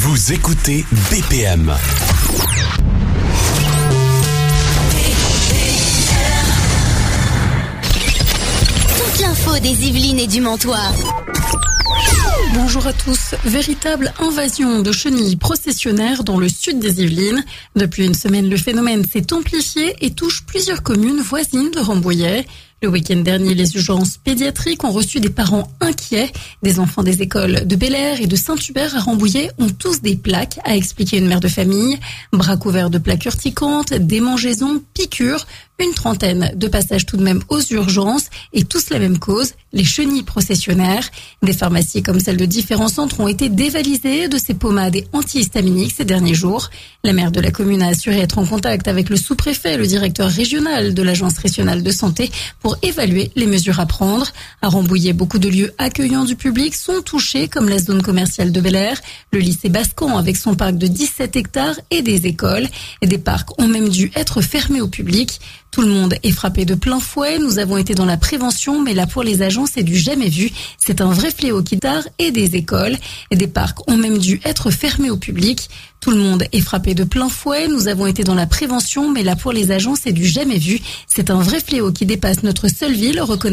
Vous écoutez BPM. Toute l'info des Yvelines et du Mantois. Bonjour à tous. Véritable invasion de chenilles processionnaires dans le sud des Yvelines. Depuis une semaine, le phénomène s'est amplifié et touche plusieurs communes voisines de Rambouillet. Le week-end dernier, les urgences pédiatriques ont reçu des parents inquiets. Des enfants des écoles de Bel-Air et de Saint-Hubert à Rambouillet ont tous des plaques, a expliqué une mère de famille. Bras couverts de plaques urticantes, démangeaisons, piqûres, une trentaine de passages tout de même aux urgences et tous la même cause, les chenilles processionnaires. Des pharmacies comme celle de différents centres ont été dévalisées de ces pommades et antihistaminiques ces derniers jours. La maire de la commune a assuré être en contact avec le sous-préfet et le directeur régional de l'Agence régionale de santé pour évaluer les mesures à prendre. À Rambouillet, beaucoup de lieux accueillants du public sont touchés, comme la zone commerciale de Bel-Air, le lycée Bascan avec son parc de 17 hectares et des écoles. Et des parcs ont même dû être fermés au public. Tout le monde est frappé de plein fouet. Nous avons été dans la prévention, mais là pour les agents, c'est du jamais vu. C'est un vrai fléau qui tarde et des écoles. Et des parcs ont même dû être fermés au public. Tout le monde est frappé de plein fouet. Nous avons été dans la prévention, mais là pour les agents, c'est du jamais vu. C'est un vrai fléau qui dépasse notre seule ville, reconnaît